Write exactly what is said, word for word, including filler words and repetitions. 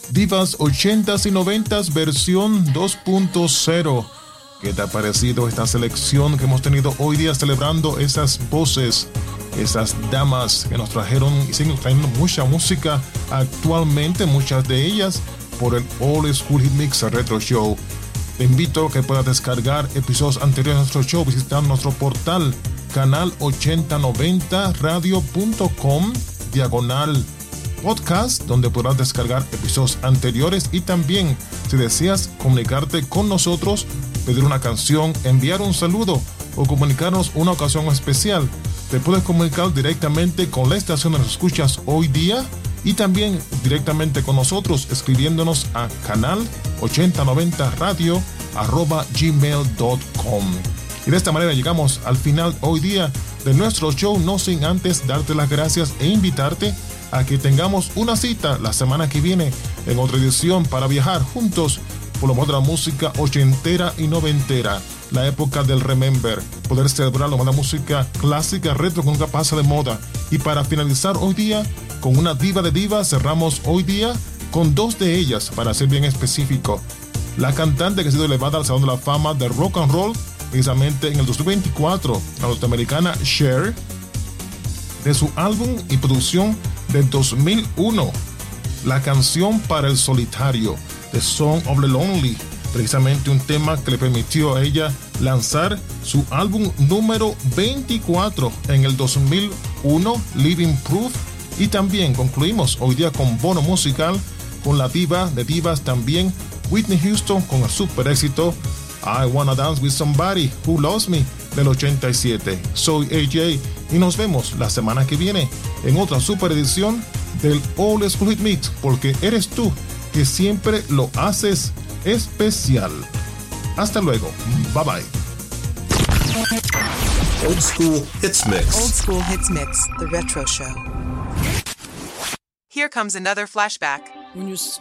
Divas ochentas y noventas versión dos punto cero. ¿Qué te ha parecido esta selección que hemos tenido hoy día celebrando esas voces, esas damas que nos trajeron y siguen trayendo mucha música actualmente, muchas de ellas por el Old School Hit Mix Retro Show? Te invito a que puedas descargar episodios anteriores de nuestro show visitando nuestro portal canal ochenta noventa radio punto com diagonal podcast, donde podrás descargar episodios anteriores y también, si deseas comunicarte con nosotros, pedir una canción, enviar un saludo o comunicarnos una ocasión especial, te puedes comunicar directamente con la estación de nos escuchas hoy día y también directamente con nosotros escribiéndonos a canal ochenta noventa radio arroba gmail punto com. Y de esta manera llegamos al final hoy día de nuestro show, no sin antes darte las gracias e invitarte a que tengamos una cita la semana que viene en otra edición para viajar juntos por lo mejor de la música ochentera y noventera, la época del Remember, poder celebrar lo más de la música clásica retro que nunca pasa de moda. Y para finalizar hoy día con una diva de divas, cerramos hoy día con dos de ellas, para ser bien específico. La cantante que ha sido elevada al Salón de la Fama de Rock and Roll precisamente en el dos mil veinticuatro, la norteamericana Cher, de su álbum y producción del dos mil uno, la canción para el solitario, The Song of the Lonely, precisamente un tema que le permitió a ella lanzar su álbum número veinticuatro en el dos mil uno, Living Proof. Y también concluimos hoy día con bono musical con la diva de divas también, Whitney Houston, con el super éxito I Wanna Dance With Somebody Who Loves Me del ochenta y siete. Soy A J y nos vemos la semana que viene en otra super edición del Old School Hit Mix, porque eres tú que siempre lo haces especial. Hasta luego. Bye bye. Old School Hits Mix. Old School Hits Mix, the Retro Show. Here comes another flashback. When you